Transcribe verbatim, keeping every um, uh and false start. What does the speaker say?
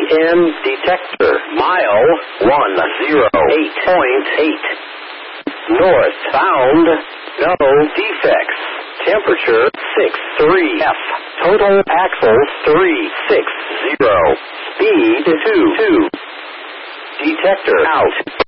N detector. Mile one oh eight point eight. Northbound, no defects. Temperature six three F. Total axles three six zero. Speed two two. Detector out.